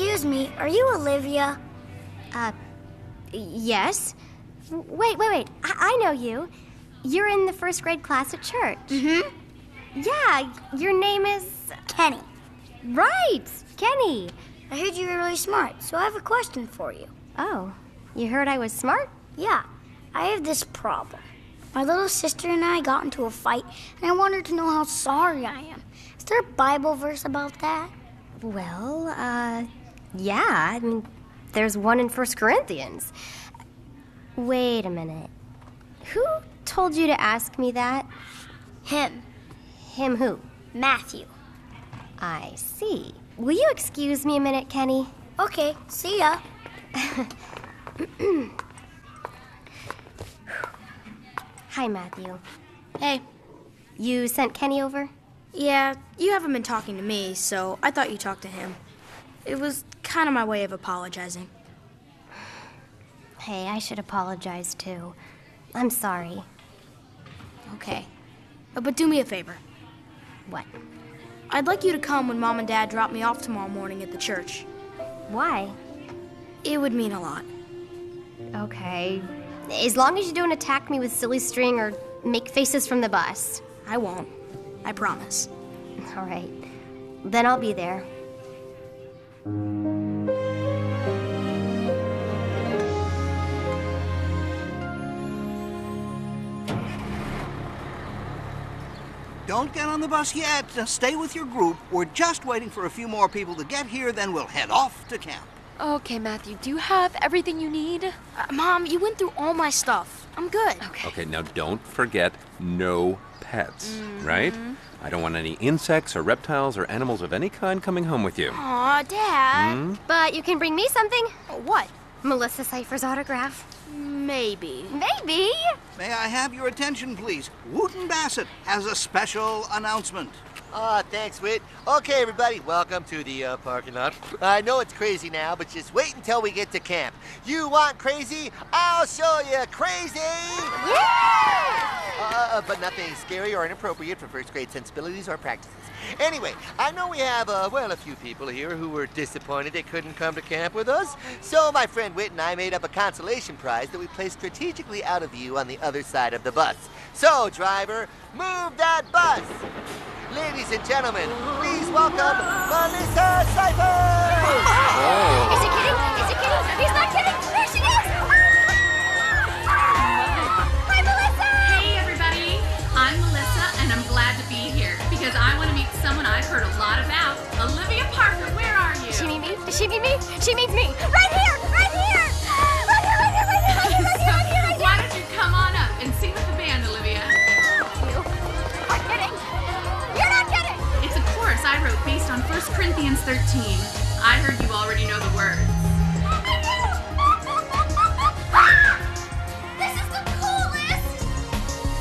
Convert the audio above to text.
Excuse me, are you Olivia? Yes. Wait. I know you. You're in the first grade class at church. Mm-hmm. Yeah, your name is... Kenny. Right, Kenny. I heard you were really smart, so I have a question for you. Oh, you heard I was smart? Yeah, I have this problem. My little sister and I got into a fight, and I wanted to know how sorry I am. Is there a Bible verse about that? Well, yeah. I mean, there's one in 1 Corinthians. Wait a minute. Who told you to ask me that? Him. Him who? Matthew. I see. Will you excuse me a minute, Kenny? Okay, see ya. Hi, Matthew. Hey. You sent Kenny over? Yeah, you haven't been talking to me, so I thought you talked to him. It was kind of my way of apologizing. Hey, I should apologize, too. I'm sorry. Okay. But do me a favor. What? I'd like you to come when Mom and Dad drop me off tomorrow morning at the church. Why? It would mean a lot. Okay. As long as you don't attack me with silly string or make faces from the bus. I won't. I promise. All right. Then I'll be there. Don't get on the bus yet. Stay with your group. We're just waiting for a few more people to get here, then we'll head off to camp. Okay, Matthew, do you have everything you need? Mom, you went through all my stuff. I'm good. Okay, now don't forget no pets, right? I don't want any insects or reptiles or animals of any kind coming home with you. Aw, Dad. But you can bring me something. What? Melissa Cypher's autograph. Maybe. Maybe. May I have your attention, please? Wooten Bassett has a special announcement. Thanks, Whit. Okay, everybody, welcome to the parking lot. I know it's crazy now, but just wait until we get to camp. You want crazy? I'll show you crazy! Yeah! But nothing scary or inappropriate for first grade sensibilities or practices. Anyway, I know we have, a few people here who were disappointed they couldn't come to camp with us. So my friend Whit and I made up a consolation prize that we placed strategically out of view on the other side of the bus. So, driver, move that bus! Ladies and gentlemen, please welcome Melissa Cypher! Is he kidding? Is he kidding? He's not kidding! There she is! Hi, Melissa! Hey, everybody! I'm Melissa, and I'm glad to be here because I want to meet someone I've heard a lot about. Olivia Parker, where are you? Does she mean me? Does she mean me? She means me! Right here! Right here! Right here, right here, right here, right here, right here, right here, right here! Why don't you come on up and sing with the band, Olivia? You are kidding! You're not kidding! It's a chorus I wrote based on 1 Corinthians 13. I heard you already know the words.